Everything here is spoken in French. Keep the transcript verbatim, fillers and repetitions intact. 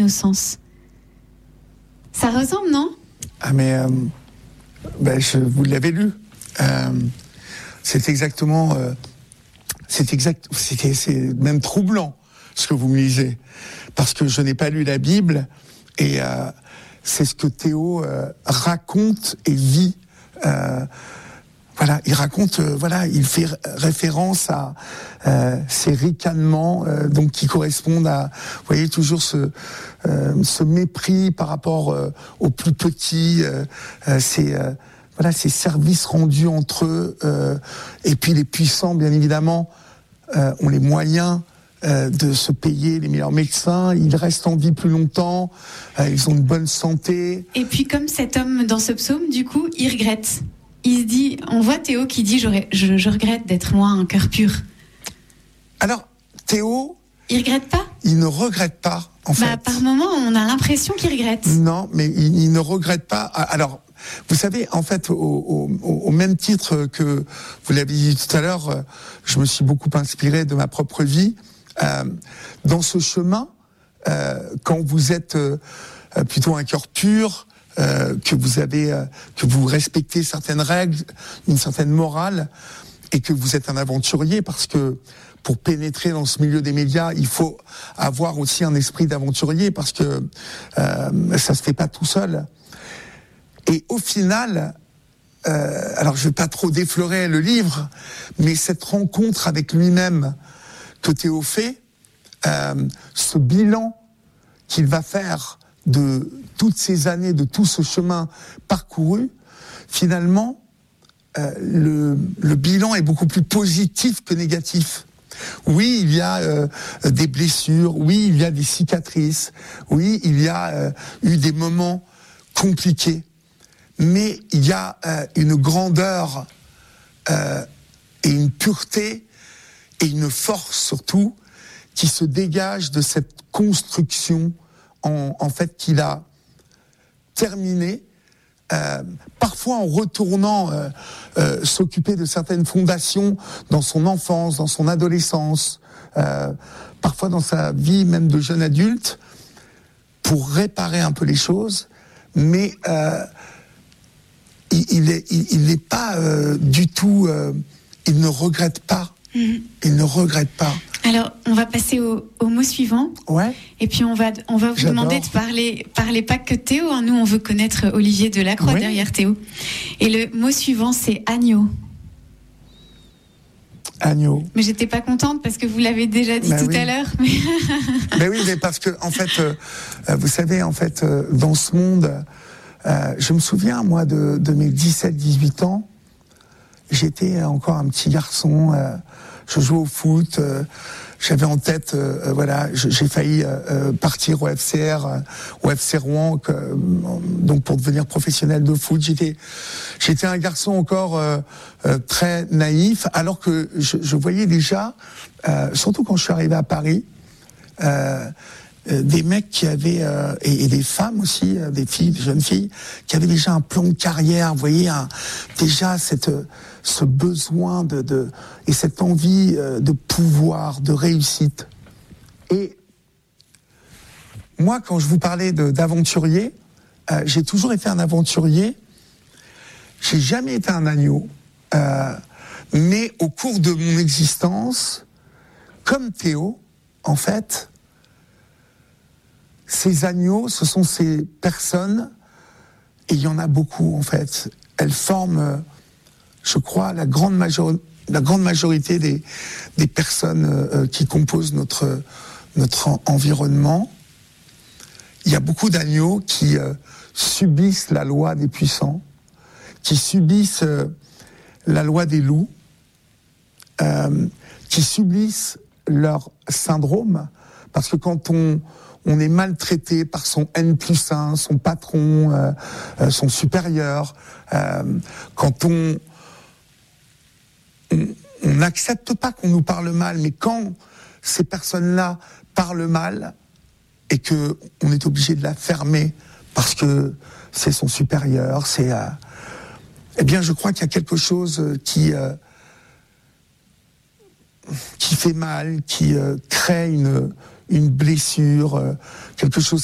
innocence. Ça ressemble, non ? Ah mais, euh, ben je, vous l'avez lu. Euh, c'est exactement, euh, c'est exact, c'est, c'est même troublant ce que vous me lisez, parce que je n'ai pas lu la Bible et euh, c'est ce que Théo euh, raconte et vit. Euh, Voilà, il raconte, euh, voilà, il fait référence à euh, ces ricanements, euh, donc qui correspondent à, vous voyez, toujours ce euh, ce mépris par rapport euh, aux plus petits, euh, euh, ces euh, voilà, ces services rendus entre eux, euh, et puis les puissants, bien évidemment, euh, ont les moyens euh, de se payer les meilleurs médecins, ils restent en vie plus longtemps, euh, ils ont une bonne santé. Et puis comme cet homme dans ce psaume, du coup, il regrette. Il se dit, on voit Théo qui dit, J'aurais, je, je regrette d'être loin, un cœur pur. Alors, Théo... Il regrette pas ? Il ne regrette pas, en bah, fait. Par moment, on a l'impression qu'il regrette. Non, mais il, il ne regrette pas. Alors, vous savez, en fait, au, au, au même titre que vous l'avez dit tout à l'heure, je me suis beaucoup inspiré de ma propre vie. Euh, dans ce chemin, euh, quand vous êtes euh, plutôt un cœur pur, Euh, que vous avez, euh, que vous respectez certaines règles, une certaine morale, et que vous êtes un aventurier, parce que pour pénétrer dans ce milieu des médias, il faut avoir aussi un esprit d'aventurier, parce que euh, ça se fait pas tout seul. Et au final, euh, alors je vais pas trop déflorer le livre, mais cette rencontre avec lui-même que Théo fait, euh, ce bilan qu'il va faire de toutes ces années, de tout ce chemin parcouru, finalement, euh, le, le bilan est beaucoup plus positif que négatif. Oui, il y a euh, des blessures, oui, il y a des cicatrices, oui, il y a euh, eu des moments compliqués, mais il y a euh, une grandeur euh, et une pureté et une force surtout qui se dégage de cette construction en, en fait qu'il a terminé, euh, parfois en retournant euh, euh, s'occuper de certaines fondations dans son enfance, dans son adolescence, euh, parfois dans sa vie même de jeune adulte, pour réparer un peu les choses, mais euh, il, il est, il, il n'est pas euh, du tout, euh, il ne regrette pas, mmh. il ne regrette pas. Alors, on va passer au, au mot suivant. Ouais. Et puis, on va, on va vous J'adore. demander de parler, parler pas que Théo. Hein. Nous, on veut connaître Olivier Delacroix oui. derrière Théo. Et le mot suivant, c'est agneau. Agneau. Mais j'étais pas contente parce que vous l'avez déjà dit bah tout oui. à l'heure. Mais... mais oui, mais parce que, en fait, euh, vous savez, en fait, euh, dans ce monde, euh, je me souviens, moi, de, de mes dix-sept dix-huit ans, j'étais encore un petit garçon, euh, je jouais au foot, euh, j'avais en tête, euh, voilà, j'ai failli euh, partir au F C R, euh, au F C Rouen, que, euh, donc pour devenir professionnel de foot. J'étais, j'étais un garçon encore euh, euh, très naïf, alors que je, je voyais déjà, euh, surtout quand je suis arrivé à Paris, euh, euh, des mecs qui avaient euh, et, et des femmes aussi, euh, des filles, des jeunes filles, qui avaient déjà un plan de carrière. Vous voyez, un, déjà cette ce besoin de, de et cette envie euh, de pouvoir, de réussite. Et moi, quand je vous parlais de, d'aventurier, euh, j'ai toujours été un aventurier. J'ai jamais été un agneau, euh, mais au cours de mon existence, comme Théo, en fait, ces agneaux, ce sont ces personnes, et il y en a beaucoup en fait. Elles forment, je crois, la grande, major- la grande majorité des, des personnes euh, qui composent notre, notre en- environnement. Il y a beaucoup d'agneaux qui euh, subissent la loi des puissants, qui subissent euh, la loi des loups, euh, qui subissent leur syndrome, parce que quand on on est maltraité par son N plus un, son patron, euh, euh, son supérieur, euh, quand on on n'accepte pas qu'on nous parle mal, mais quand ces personnes-là parlent mal et que on est obligé de la fermer parce que c'est son supérieur, c'est euh, eh bien je crois qu'il y a quelque chose qui euh, qui fait mal, qui euh, crée une une blessure, euh, quelque chose